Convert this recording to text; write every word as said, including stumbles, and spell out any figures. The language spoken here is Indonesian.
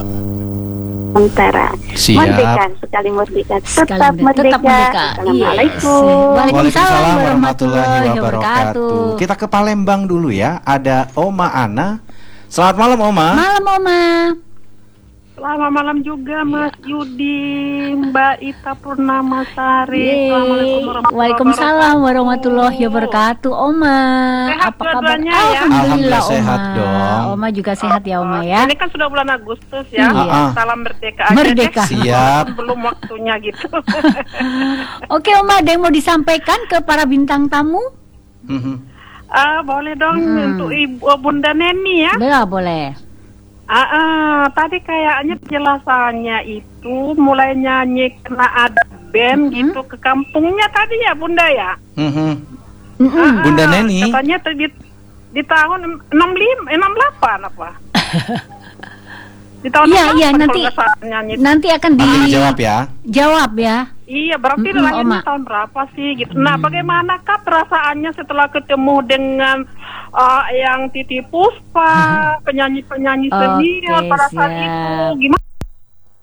Nusantara. Siap. Merdeka, sekali merdeka, Sekali tetap merdeka, tetap merdeka. merdeka. Assalamualaikum. Yes. Waalaikumsalam warahmatullahi wabarakatuh. wabarakatuh. Kita ke Palembang dulu ya. Ada Oma Ana. Selamat malam Oma. Malam Oma. Selamat malam juga Mas Yudi, Mbak Ita Purnamasari. Yeay. Assalamualaikum warahmatullahi Waalaikumsalam warahmatullahi wabarakatuh. Oma, Sehat apa kabar? dua-duanya ya? Alhamdulillah, Alhamdulillah Oma. sehat dong. Oma juga sehat ya Oma ya. Ini kan sudah bulan Agustus ya. Iya. Salam merdeka aja Merdeka. deh. Siap. Belum waktunya gitu. Oke Oma, ada yang mau disampaikan ke para bintang tamu? Mhm. Ah, boleh dong Hmm. untuk Ibu Bunda Neni ya. Boleh, boleh. Ah, ah, tadi kayaknya penjelasannya itu mulai nyanyi karena ada band Mhm. gitu ke kampungnya tadi ya Bunda ya. Mhm. Mm-mm. Ah, Bunda ah, Neni. Katanya tuh di, di tahun enam puluh lima, enam puluh delapan apa? Di tahun Iya, enam puluh iya, delapan nanti- kalau nggak salah nyanyi. Nanti akan Nanti dijawab ya. dijawab ya. Iya, berarti Mm-mm, lahirnya Oma. tahun berapa sih gitu. Nah, bagaimanakah perasaannya setelah ketemu dengan uh, yang Titi Puspa, penyanyi-penyanyi Oke, senior pada saat siap. itu? Gimana?